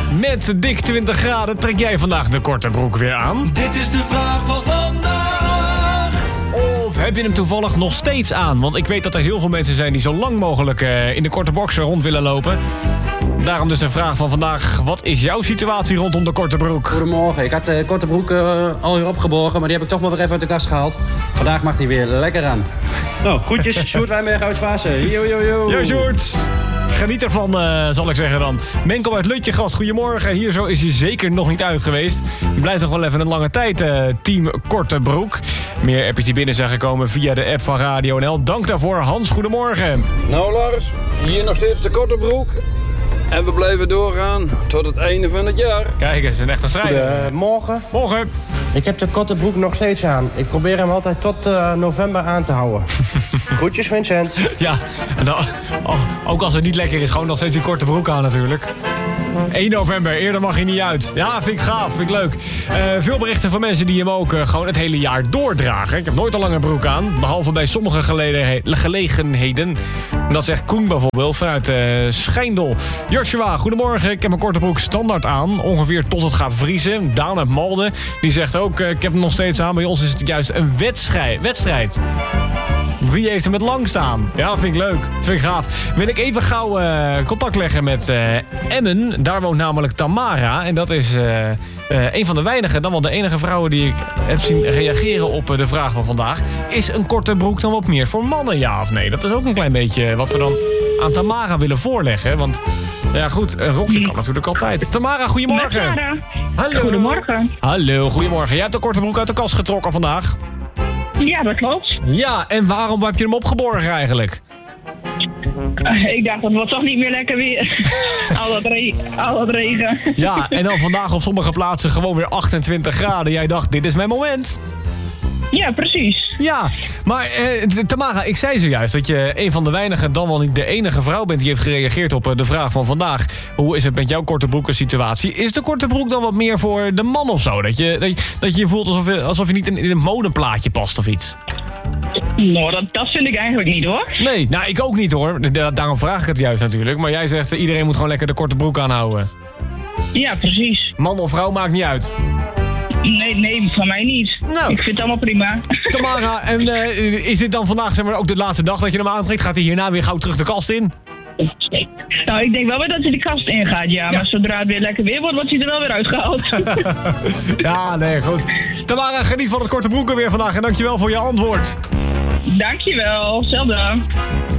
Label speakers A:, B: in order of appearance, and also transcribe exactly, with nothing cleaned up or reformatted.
A: Met dik twintig graden trek jij vandaag de korte broek weer aan?
B: Dit is de vraag van vandaag.
A: Of heb je hem toevallig nog steeds aan? Want ik weet dat er heel veel mensen zijn die zo lang mogelijk uh, in de korte boxer rond willen lopen. Daarom dus de vraag van vandaag. Wat is jouw situatie rondom de korte broek?
C: Goedemorgen. Ik had de korte broek uh, al hier opgeborgen, maar die heb ik toch maar weer even uit de kast gehaald. Vandaag mag hij weer lekker aan. Nou, groetjes. Sjoerd Wijnberg uit Vaassen. Yo, yo, yo.
A: Yo, Sjoerd. Geniet ervan, uh, zal ik zeggen dan. Menko uit Lutje, gast, goedemorgen. Hier zo is hij zeker nog niet uit geweest. Je blijft nog wel even een lange tijd, uh, team Korte Broek. Meer appjes die binnen zijn gekomen via de app van Radio N L. Dank daarvoor. Hans, goedemorgen.
D: Nou Lars, hier nog steeds de korte broek. En we blijven doorgaan tot het einde van het jaar.
A: Kijk eens, een echte strijder.
E: Goedemorgen.
A: Morgen.
E: Ik heb de korte broek nog steeds aan. Ik probeer hem altijd tot uh, november aan te houden. Groetjes, Vincent.
A: Ja, en dan, oh, ook als het niet lekker is, gewoon nog steeds die korte broek aan natuurlijk. één november, eerder mag hij niet uit. Ja, vind ik gaaf, vind ik leuk. Uh, veel berichten van mensen die hem ook uh, gewoon het hele jaar doordragen. Ik heb nooit een lange broek aan, behalve bij sommige gelede- gelegenheden. Dat zegt Koen bijvoorbeeld vanuit uh, Schijndel. Joshua, goedemorgen. Ik heb mijn korte broek standaard aan, ongeveer tot het gaat vriezen. Daan uit Malden, die zegt ook, uh, ik heb hem nog steeds aan. Bij ons is het juist een wedstrijd. wedstrijd. Wie heeft hem het lang staan? Ja, dat vind ik leuk. Dat vind ik gaaf. Wil ik even gauw uh, contact leggen met uh, Emmen. Daar woont namelijk Tamara. En dat is uh, uh, een van de weinige, dan wel de enige vrouwen die ik heb zien reageren op uh, de vraag van vandaag. Is een korte broek dan wat meer voor mannen, ja of nee? Dat is ook een klein beetje wat we dan aan Tamara willen voorleggen. Want ja goed, een rokje kan natuurlijk altijd. Tamara, goedemorgen.
F: Tamara.
A: Hallo.
F: Goedemorgen.
A: Hallo, goedemorgen. Jij hebt de korte broek uit de kast getrokken vandaag.
F: Ja, dat klopt.
A: Ja, en waarom heb je hem opgeborgen eigenlijk?
F: Uh, ik dacht, dat wordt toch niet meer lekker weer. al, dat re- al dat regen.
A: Ja, en dan vandaag op sommige plaatsen gewoon weer achtentwintig graden. Jij dacht, dit is mijn moment.
F: Ja, precies.
A: Ja, maar eh, Tamara, ik zei zojuist dat je een van de weinige, dan wel niet de enige vrouw bent die heeft gereageerd op uh, de vraag van vandaag. Hoe is het met jouw korte broeken situatie? Is de korte broek dan wat meer voor de man of zo? Dat je dat je, dat je voelt alsof je, alsof je niet in, in een modeplaatje past of iets?
F: Nou, dat, dat vind ik eigenlijk niet hoor.
A: Nee, nou ik ook niet hoor. Da- daarom vraag ik het juist natuurlijk. Maar jij zegt, uh, iedereen moet gewoon lekker de korte broek aanhouden.
F: Ja, precies.
A: Man of vrouw maakt niet uit.
F: Nee, nee, van mij niet.
A: Nou.
F: Ik vind het allemaal prima.
A: Tamara, en uh, is dit dan vandaag zeg maar, ook de laatste dag dat je hem aantrekt? Gaat hij hierna weer gauw terug de kast in?
F: Nou, ik denk wel weer dat hij de kast ingaat, ja.
A: Ja.
F: Maar zodra het weer lekker weer wordt, wordt hij er wel weer uitgehaald.
A: Ja, nee, goed. Tamara, geniet van het korte broeken weer vandaag en dankjewel voor je antwoord.
F: Dankjewel, zelfde.